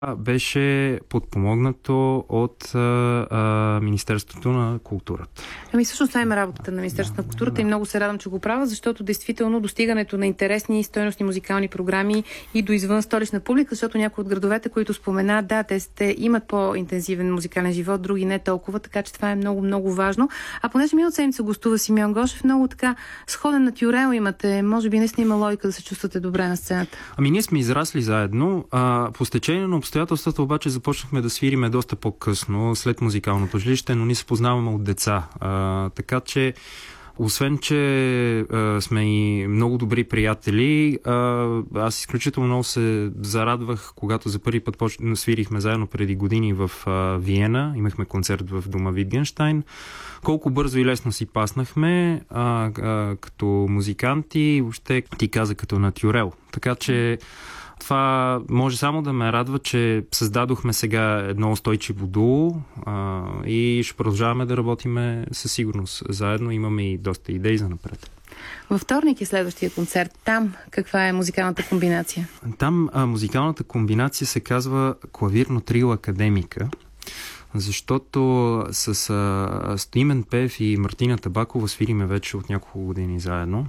беше подпомогнато от Министерството на културата. Всъщност това има работата на Министерството на културата и много се радвам, че го правя, защото действително достигането на интересни и стойностни музикални програми и до извън столична публика, защото някои от градовете, които спомена, те имат по-интензивен музикален живот, други не толкова, така че това е много, много важно. А понеже миналата седмица гостува Симеон Гошев, много така сходен натюрел имате, може би наистина има логика да се чувствате добре на сцената. Ние сме израсли заедно. По стечение на обстоятелствата обаче започнахме да свириме доста по-късно, след музикалното жилище, но ние се познаваме от деца. Така че, освен че сме и много добри приятели, аз изключително много се зарадвах, когато за първи път свирихме заедно преди години в Виена. Имахме концерт в дома Витгенщайн. Колко бързо и лесно си паснахме като музиканти, въобще ти каза като натюрел. Така че това може само да ме радва, че създадохме сега едно устойчиво дуо и ще продължаваме да работиме със сигурност. Заедно имаме и доста идеи за напред. Във вторник е следващия концерт. Там каква е музикалната комбинация? Там музикалната комбинация се казва Клавирно трио Академика, защото с Стоимен Пев и Мартина Табакова свириме вече от няколко години заедно.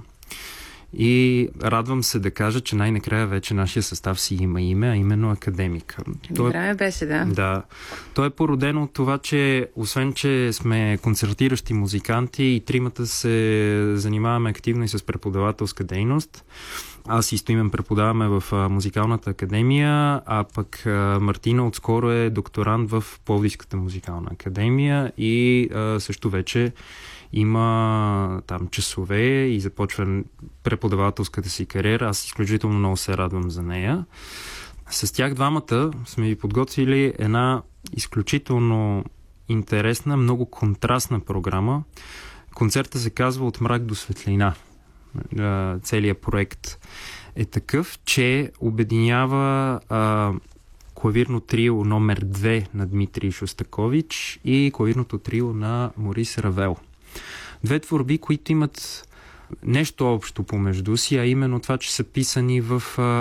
И радвам се да кажа, че най-накрая вече нашия състав си има име, а именно Академика. Време беше, да. Да. То е породено от това, че освен, че сме концертиращи музиканти и тримата се занимаваме активно и с преподавателска дейност. Аз и Стоимен преподаваме в Музикалната академия, а пък Мартина отскоро е докторант в Пловдивската музикална академия и също вече има там часове и започва преподавателската си кариера. Аз изключително много се радвам за нея. С тях двамата сме ви подготвили една изключително интересна, много контрастна програма. Концертът се казва От мрак до светлина. Целият проект е такъв, че обединява клавирно трио номер 2 на Дмитрий Шостакович и клавирното трио на Морис Равел. Две творби, които имат нещо общо помежду си, а именно това, че са писани в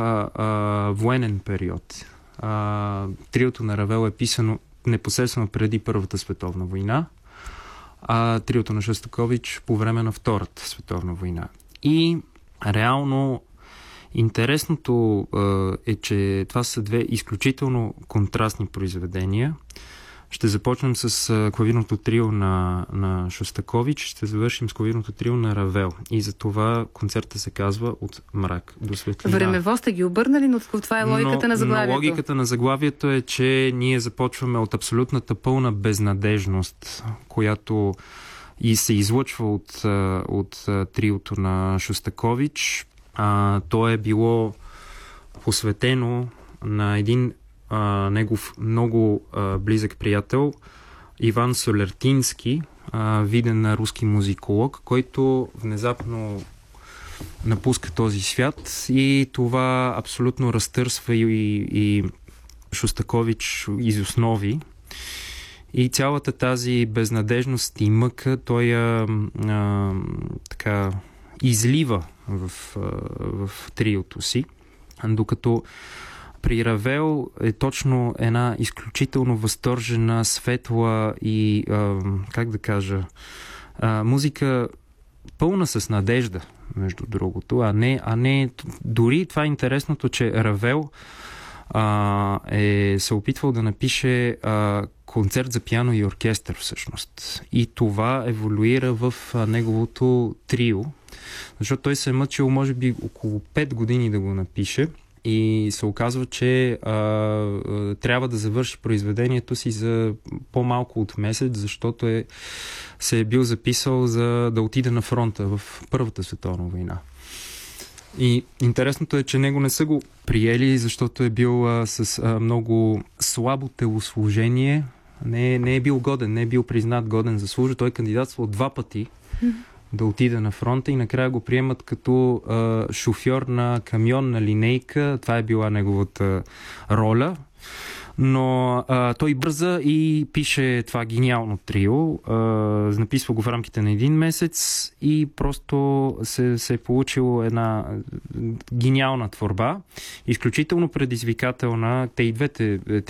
военен период. Триото на Равел е писано непосредствено преди Първата световна война, а триото на Шостакович по време на Втората световна война. И реално интересното е, че това са две изключително контрастни произведения. Ще започнем с клавирното трио на Шостакович, ще завършим с клавирното трио на Равел. И за това концертът се казва От мрак до светлина. Времево сте ги обърнали, но това е логиката на заглавието. Но логиката на заглавието е, че ние започваме от абсолютната пълна безнадежност, която и се излъчва от триото на Шостакович. То е било посветено на един негов много близък приятел Иван Солертински, виден руски музиколог, който внезапно напуска този свят и това абсолютно разтърсва и Шостакович из основи. И цялата тази безнадежност и мъка той така излива в триото си, докато при Равел е точно една изключително възторжена, светла и, как да кажа, музика пълна с надежда, между другото, а не дори това е интересното, че Равел се опитвал да напише концерт за пиано и оркестър всъщност. И това еволюира в неговото трио, защото той се е мъчил може би около 5 години да го напише и се оказва, че трябва да завърши произведението си за по-малко от месец, защото се е бил записал за да отиде на фронта в Първата световна война. И интересното е, че него не са го приели, защото е бил с много слабо телосложение. Не е бил годен, не е бил признат годен за служба. Той кандидатствал 2 пъти да отиде на фронта и накрая го приемат като шофьор на камионна линейка. Това е била неговата роля. Но той бърза и пише това гениално трио. Написва го в рамките на 1 месец и просто се е получила една гениална творба. Изключително предизвикателна. Те и двете